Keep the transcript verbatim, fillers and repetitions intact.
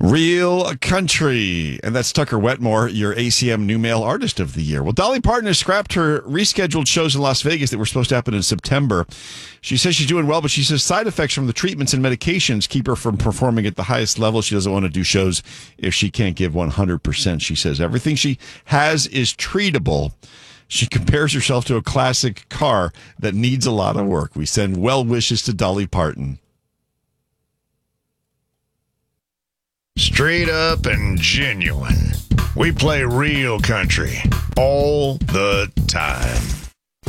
Real Country. And that's Tucker Wetmore, your A C M New Male Artist of the Year. Well, Dolly Parton has scrapped her rescheduled shows in Las Vegas that were supposed to happen in September. She says she's doing well, but she says side effects from the treatments and medications keep her from performing at the highest level. She doesn't want to do shows if she can't give one hundred percent. She says everything she has is treatable. She compares herself to a classic car that needs a lot of work. We send well wishes to Dolly Parton. Straight up and genuine. We play real country all the time.